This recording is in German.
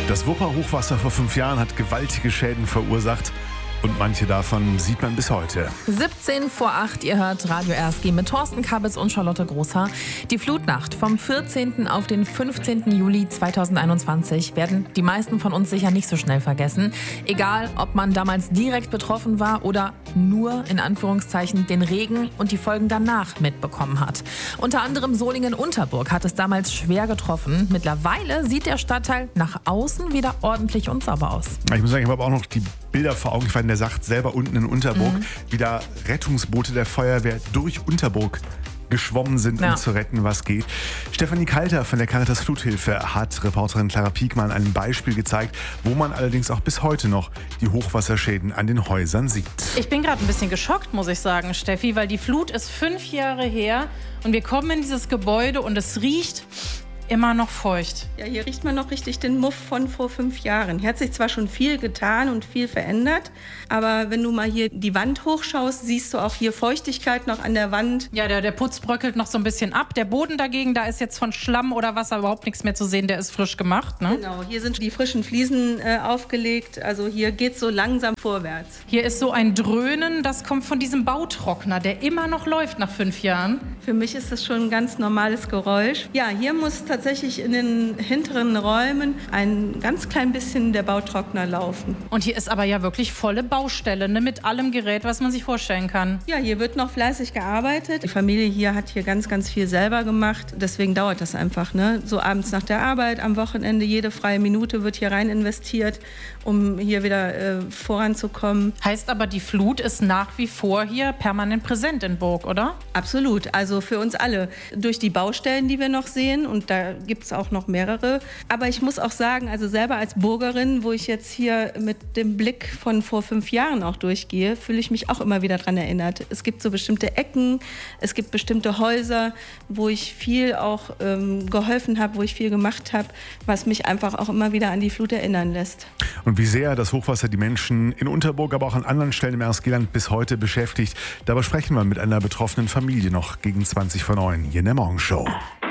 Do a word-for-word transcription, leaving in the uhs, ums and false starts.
Das Wupper-Hochwasser vor fünf Jahren hat gewaltige Schäden verursacht. Und manche davon sieht man bis heute. siebzehn vor acht, ihr hört Radio R S G mit Thorsten Kabbes und Charlotte Großhaar. Die Flutnacht vom vierzehnten auf den fünfzehnten Juli zweitausendeinundzwanzig werden die meisten von uns sicher nicht so schnell vergessen. Egal, ob man damals direkt betroffen war oder nur, in Anführungszeichen, den Regen und die Folgen danach mitbekommen hat. Unter anderem Solingen-Unterburg hat es damals schwer getroffen. Mittlerweile sieht der Stadtteil nach außen wieder ordentlich und sauber aus. Ich muss sagen, ich habe auch noch die Bilder vor Augen. Ich war in der Sacht selber unten in Unterburg, mhm. wie da Rettungsboote der Feuerwehr durch Unterburg geschwommen sind, um ja. zu retten, was geht. Stefanie Kalter von der Caritas Fluthilfe hat Reporterin Clara Piekmann ein Beispiel gezeigt, wo man allerdings auch bis heute noch die Hochwasserschäden an den Häusern sieht. Ich bin gerade ein bisschen geschockt, muss ich sagen, Steffi, weil die Flut ist fünf Jahre her und wir kommen in dieses Gebäude und es riecht immer noch feucht. Ja, hier riecht man noch richtig den Muff von vor fünf Jahren. Hier hat sich zwar schon viel getan und viel verändert, aber wenn du mal hier die Wand hochschaust, siehst du auch hier Feuchtigkeit noch an der Wand. Ja, der, der Putz bröckelt noch so ein bisschen ab. Der Boden dagegen, da ist jetzt von Schlamm oder Wasser überhaupt nichts mehr zu sehen. Der ist frisch gemacht, ne? Genau, hier sind die frischen Fliesen äh, aufgelegt. Also hier geht's so langsam vorwärts. Hier ist so ein Dröhnen, das kommt von diesem Bautrockner, der immer noch läuft nach fünf Jahren. Für mich ist das schon ein ganz normales Geräusch. Ja, hier muss tatsächlich in den hinteren Räumen ein ganz klein bisschen der Bautrockner laufen. Und hier ist aber ja wirklich volle Baustelle, ne? Mit allem Gerät, was man sich vorstellen kann. Ja, hier wird noch fleißig gearbeitet. Die Familie hier hat hier ganz, ganz viel selber gemacht. Deswegen dauert das einfach, ne? So abends nach der Arbeit, am Wochenende, jede freie Minute wird hier rein investiert, um hier wieder äh, voranzukommen. Heißt aber, die Flut ist nach wie vor hier permanent präsent in Burg, oder? Absolut, also für uns alle. Durch die Baustellen, die wir noch sehen, und da gibt es auch noch mehrere. Aber ich muss auch sagen, also selber als Burgerin, wo ich jetzt hier mit dem Blick von vor fünf Jahren auch durchgehe, fühle ich mich auch immer wieder daran erinnert. Es gibt so bestimmte Ecken, es gibt bestimmte Häuser, wo ich viel auch ähm, geholfen habe, wo ich viel gemacht habe, was mich einfach auch immer wieder an die Flut erinnern lässt. Und wie sehr das Hochwasser die Menschen in Unterburg, aber auch an anderen Stellen im R S G-Land bis heute beschäftigt, darüber sprechen wir mit einer betroffenen Familie noch gegen zwanzig vor neun hier in der Morgenshow.